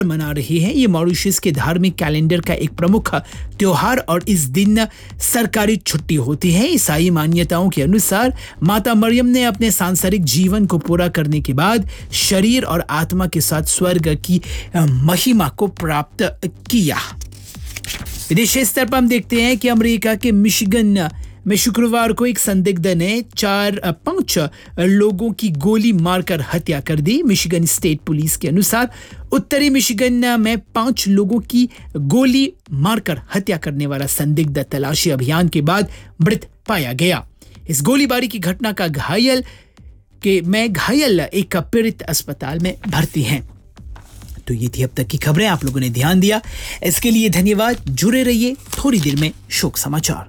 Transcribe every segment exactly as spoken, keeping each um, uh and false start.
मना रही है। ये मॉरिशस के धार्मिक कैलेंडर का एक प्रमुख त्योहार और इस दिन सरकारी छुट्टी होती है। ईसाई मान्यताओं के अनुसार माता मरियम ने अपने सांसारिक जीवन को पूरा करने के बाद शरीर और आत्मा के साथ स्वर्ग की महिमा को प्राप्त किया। विदेशी स्तर पर हम देखते हैं कि अमेरिका के मिशिगन में शुक्रवार को एक संदिग्ध ने चार पांच लोगों की गोली मारकर हत्या कर दी। मिशिगन स्टेट पुलिस के अनुसार उत्तरी मिशिगन में पांच लोगों की गोली मारकर हत्या करने वाला संदिग्ध तलाशी अभियान के बाद मृत पाया गया। इस गोलीबारी की घटना का घायल के में घायल एक पीड़ित अस्पताल में भर्ती हैं। तो ये थी अब तक की खबरें, आप लोगों ने ध्यान दिया, इसके लिए धन्यवाद। जुड़े रहिए, थोड़ी देर में शोक समाचार।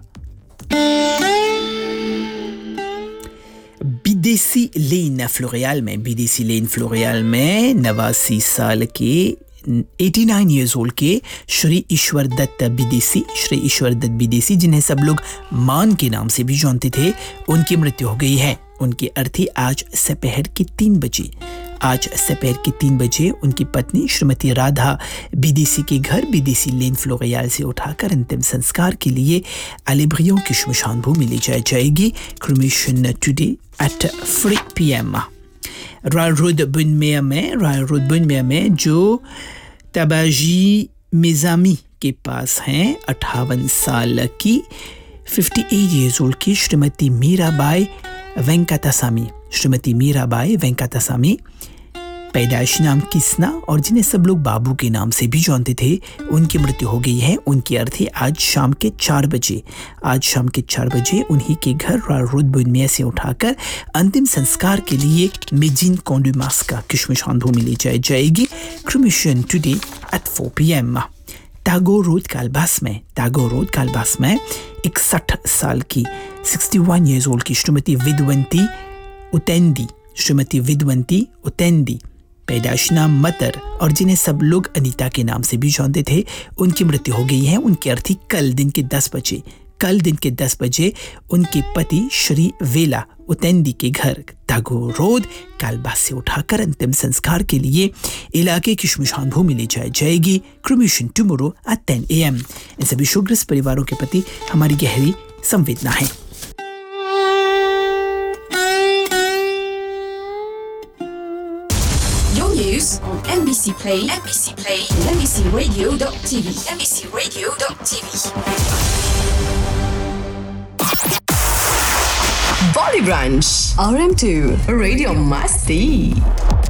बीदेसी लेन फ्लोरियल में बीदेसी लेन फ्लोरियल में नवासी साल के नवासी इयर्स ओल्ड के श्री ईश्वर दत्त विदेसी श्री ईश्वर दत्त विदेसी जिन्हें सब लोग मान के नाम से भी जानते थे, उनकी मृत्यु हो गई है। उनकी अर्थी आज दोपहर के तीन बजे आज दोपहर के तीन बजे उनकी पत्नी श्रीमती राधा बीदेसी के घर बीदेसी लेन फ्लोरियल से उठाकर अंतिम संस्कार के लिए अलेब्रियों की श्मशान भूमि ले जाई जाएगी। Cremation today at three P M royal road बुनमेयर में रॉयल रोड बुनमेयर में जो तबाजी मिजामी के पास हैं अट्ठावन साल की अट्ठावन इयर्स ओल्ड की श्रीमती मीराबाई वेंकटासामी श्रीमती मीराबाई वेंकटासामी पैदाइश नाम किसना और जिन्हें सब लोग बाबू के नाम से भी जानते थे, उनकी मृत्यु हो गई है। उनकी अर्थी आज शाम के चार बजे आज शाम के चार बजे उन्हीं के घर रॉयल रोड बुनमेयर से उठाकर अंतिम संस्कार के लिए मेजिन कोंडुमास्का की श्मशान भूमि ले जाई जाएगी। Cremation today at four P M Tagore road कालबास में टागोर रोड कालबास में इकसठ साल की इकसठ इयर्स ओल्ड की श्रीमती विद्वंती उतेंदी श्रीमती विद्वंती उतेंदी पैदाइश नाम मतर और जिन्हें सब लोग अनीता के नाम से भी जानते थे, उनकी मृत्यु हो गई है। उनकी अर्थी कल दिन के दस बजे कल दिन के दस बजे उनके पति श्री वेला उतेंदी के घर टागोर रोड कालबास से उठाकर अंतिम संस्कार के लिए इलाके की श्मशान भूमि ले जाई जाएगी। Cremation tomorrow at ten A M इन सभी शोकग्रस्त परिवारों के प्रति हमारी गहरी संवेदना है। News on N B C Play, N B C Play, N B C Radio dot T V, N B C Radio dot T V. Body Brunch, R M two, Radio Masti.